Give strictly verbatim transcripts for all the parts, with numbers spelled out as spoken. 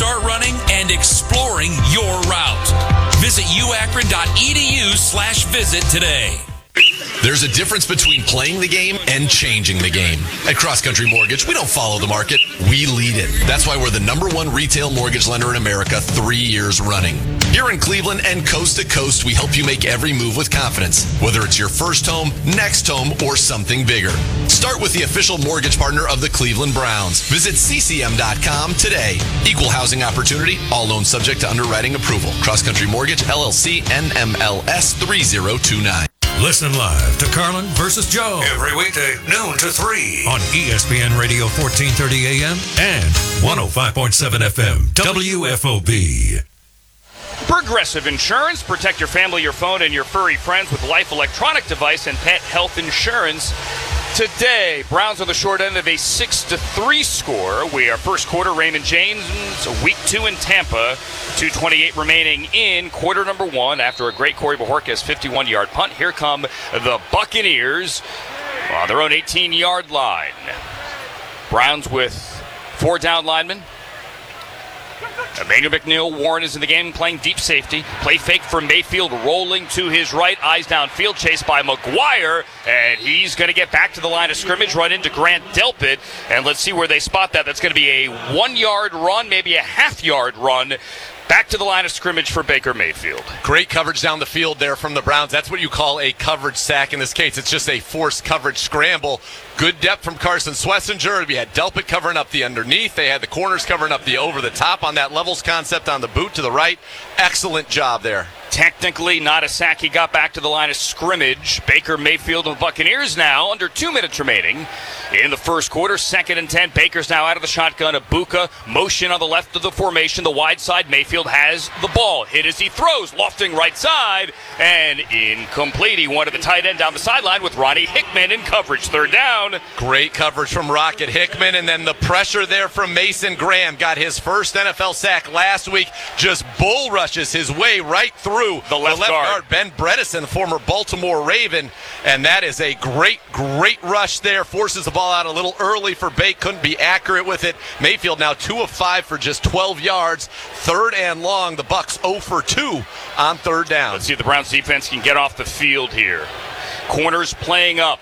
start running and exploring your route. Visit u akron dot e d u slash visit today. There's a difference between playing the game and changing the game. At Cross Country Mortgage, we don't follow the market, we lead it. That's why we're the number one retail mortgage lender in America three years running. Here in Cleveland and coast to coast, we help you make every move with confidence, whether it's your first home, next home, or something bigger. Start with the official mortgage partner of the Cleveland Browns. Visit c c m dot com today. Equal housing opportunity, all loans subject to underwriting approval. Cross Country Mortgage, L L C, N M L S three zero two nine. Listen live to Carlin versus Joe every weekday, noon to three on E S P N Radio fourteen thirty A M and one oh five point seven F M W F O B. Progressive Insurance. Protect your family, your phone, and your furry friends with Life Electronic Device and Pet Health Insurance. Today, Browns on the short end of a six to three score. We are first quarter, Raymond James, week two in Tampa. two twenty-eight remaining in quarter number one after a great Corey Bojorquez fifty-one-yard punt. Here come the Buccaneers on their own eighteen-yard line. Browns with four down linemen. Emmanuel McNeil, Warren is in the game playing deep safety. Play fake for Mayfield, rolling to his right. Eyes downfield, chased by McGuire. And he's going to get back to the line of scrimmage, run into Grant Delpit. And let's see where they spot that. That's going to be a one-yard run, maybe a half-yard run. Back to the line of scrimmage for Baker Mayfield. Great coverage down the field there from the Browns. That's what you call a coverage sack in this case. It's just a forced coverage scramble. Good depth from Carson Schlesinger. We had Delpit covering up the underneath. They had the corners covering up the over the top on that levels concept on the boot to the right. Excellent job there. Technically not a sack. He got back to the line of scrimmage. Baker Mayfield and the Buccaneers now under two minutes remaining in the first quarter. Second and ten. Baker's now out of the shotgun. Ibuka motion on the left of the formation. The wide side. Mayfield has the ball. Hit as he throws. Lofting right side. And incomplete. He wanted the tight end down the sideline with Ronnie Hickman in coverage. Third down. Great coverage from Rocket Hickman. And then the pressure there from Mason Graham. Got his first N F L sack last week. Just bull rushes his way right through the left, the left guard. guard, Ben Bredesen, former Baltimore Raven, and that is a great, great rush there. Forces the ball out a little early for Bate, couldn't be accurate with it. Mayfield now two of five for just twelve yards. Third and long, the Bucs oh for two on third down. Let's see if the Browns defense can get off the field here. Corners playing up.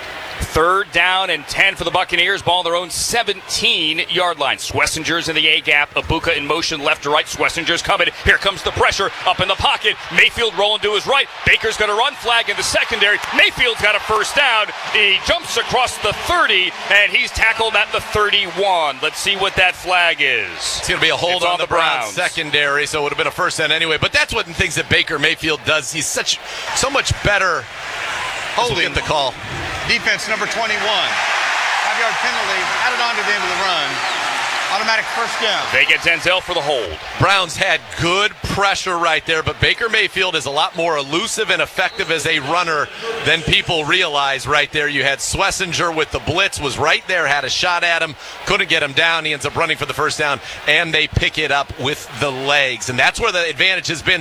Third down and ten for the Buccaneers. Ball on their own seventeen-yard line. Schlesinger's in the A-gap. Ibuka in motion left to right. Schlesinger's coming. Here comes the pressure. Up in the pocket. Mayfield rolling to his right. Baker's going to run. Flag in the secondary. Mayfield's got a first down. He jumps across the thirty, and he's tackled at the thirty-one. Let's see what that flag is. It's going to be a hold on, on the Browns. Browns secondary, so it would have been a first down anyway. But that's one of the things that Baker Mayfield does. He's such so much better holding at the call. Defense number twenty-one. Five-yard penalty. Added on to the end of the run. Automatic first down. They get Denzel for the hold. Browns had good pressure right there, but Baker Mayfield is a lot more elusive and effective as a runner than people realize right there. You had Schlesinger with the blitz, was right there, had a shot at him, couldn't get him down. He ends up running for the first down, and they pick it up with the legs. And that's where the advantage has been